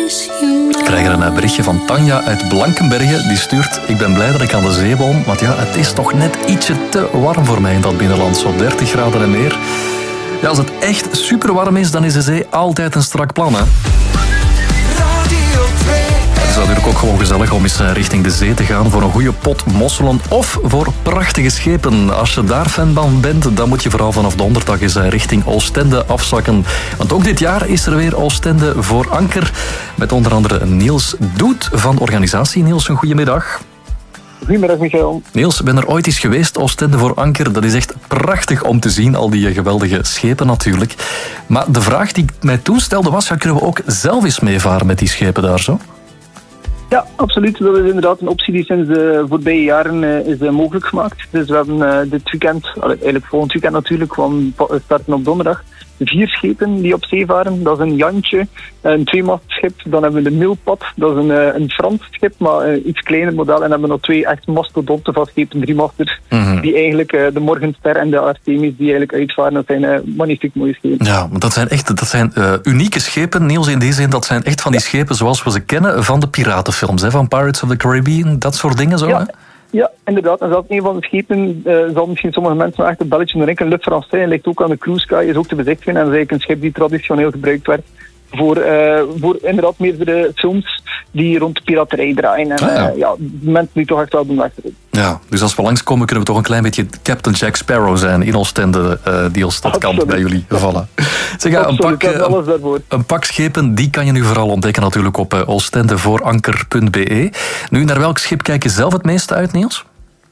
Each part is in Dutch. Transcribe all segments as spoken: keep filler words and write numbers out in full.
Ik krijg er een berichtje van Tanja uit Blankenbergen. Die stuurt: ik ben blij dat ik aan de zee woon, want ja, het is toch net ietsje te warm voor mij in dat binnenland. Zo dertig graden en meer. Ja, als het echt super warm is, dan is de zee altijd een strak plan, hè? Het is natuurlijk ook gewoon gezellig om eens richting de zee te gaan voor een goede pot mosselen of voor prachtige schepen. Als je daar fan van bent, dan moet je vooral vanaf donderdag eens richting Oostende afzakken. Want ook dit jaar is er weer Oostende voor anker. Met onder andere Niels Doet van organisatie. Niels, een goedemiddag. Goedemiddag, Michael. Niels, ik ben er ooit eens geweest, Oostende voor anker. Dat is echt prachtig om te zien, al die geweldige schepen natuurlijk. Maar de vraag die ik mij toen stelde was, ja, kunnen we ook zelf eens meevaren met die schepen daar zo? Ja, absoluut. Dat is inderdaad een optie die sinds de voorbije jaren uh, is uh, mogelijk gemaakt. Dus we hebben uh, dit weekend, eigenlijk volgend weekend natuurlijk, want we starten op donderdag, vier schepen die op zee varen. Dat is een Jantje, een tweemastschip. Dan hebben we de Milpad, dat is een, uh, een Frans schip, maar een iets kleiner model. En dan hebben we nog twee echt mastodonten van schepen, driemasters, mm-hmm. die eigenlijk uh, de Morgenster en de Artemis die eigenlijk uitvaren. Dat zijn uh, magnifiek mooie schepen. Ja, maar dat zijn echt dat zijn, uh, unieke schepen, Niels, in die zin. Dat zijn echt van die schepen zoals we ze kennen van de piratenfilms, hè, van Pirates of the Caribbean, dat soort dingen zo, ja. hè? Ja, inderdaad. En zelfs een van de schepen uh, zal misschien sommige mensen nog echt een belletje naar een Le Français. Ligt ook aan de Cruise Sky, is ook te bezichtigen. En dat is eigenlijk een schip die traditioneel gebruikt werd voor, uh, voor inderdaad meerdere films die rond de piraterij draaien. En ah, ja. Uh, ja, mensen die toch echt wel doen achterin. Ja, dus als we langskomen kunnen we toch een klein beetje Captain Jack Sparrow zijn in Oostende, uh, die ons dat kan bij jullie vallen. Zeg, ja, een, pak, uh, een, een pak schepen, die kan je nu vooral ontdekken natuurlijk op uh, oostendevooranker punt b e. Nu, naar welk schip kijk je zelf het meeste uit, Niels?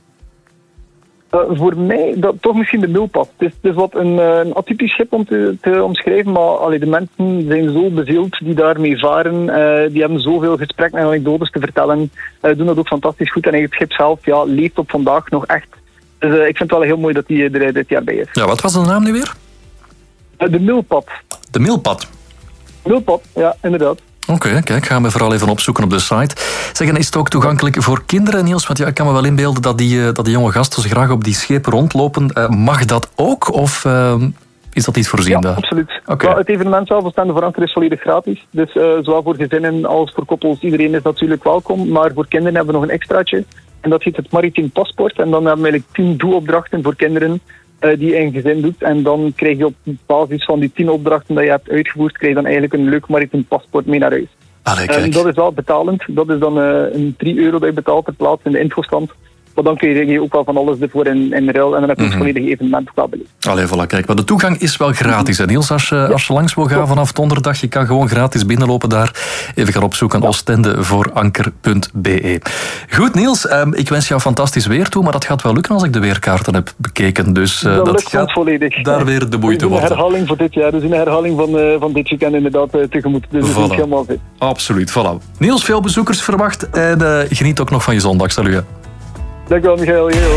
Uh, voor mij dat, toch misschien de Milpad. Het is, het is wat een, een atypisch schip om te, te omschrijven, maar allee, de mensen zijn zo bezield die daarmee varen. Uh, die hebben zoveel gesprekken en anekdotes te vertellen. Uh, doen dat ook fantastisch goed. En het schip zelf ja, leeft op vandaag nog echt. Dus uh, ik vind het wel heel mooi dat die er dit jaar bij is. Ja, wat was de naam nu weer? Uh, de Milpad. De Milpad? Milpad, ja, inderdaad. Oké, okay, kijk, gaan we vooral even opzoeken op de site. Zeg, en is het ook toegankelijk voor kinderen, Niels? Want ja, ik kan me wel inbeelden dat die, dat die jonge gasten zo graag op die schepen rondlopen. Uh, mag dat ook? Of uh, is dat niet voorzien? Ja, daar? absoluut. Okay. Ja, het evenement zelf, Oostende voor Anker, is volledig gratis. Dus uh, zowel voor gezinnen als voor koppels, iedereen is natuurlijk welkom. Maar voor kinderen hebben we nog een extraatje. En dat heet het Maritiem Paspoort. En dan hebben we eigenlijk tien doelopdrachten voor kinderen uh, die een gezin doet. En dan krijg je op basis van die tien opdrachten dat je hebt uitgevoerd, krijg je dan eigenlijk een leuk Maritiem Paspoort mee naar huis. Allee, en dat is wel betalend. Dat is dan uh, een drie euro dat je betaalt per plaats in de infostand. Maar dan kun je ook wel van alles ervoor in, in ruil. En dan heb je mm-hmm. het volledige evenement ook wel beleefd. Allee, voilà, kijk. Maar de toegang is wel gratis, hè, Niels. Als je, ja. als je langs wil gaan vanaf donderdag, je kan gewoon gratis binnenlopen daar. Even gaan opzoeken aan ja. oostendevooranker punt b e. Goed, Niels. Um, ik wens jou fantastisch weer toe. Maar dat gaat wel lukken als ik de weerkaarten heb bekeken. Dus uh, dat, dat gaat volledig. daar weer de moeite worden. een herhaling voor dit jaar. Dus een herhaling van, uh, van dit weekend inderdaad uh, tegemoet. Dus voilà. dat is helemaal fit. Absoluut, voilà. Niels, veel bezoekers verwacht. En uh, geniet ook nog van je zondag. Salut. Dankjewel, Michael.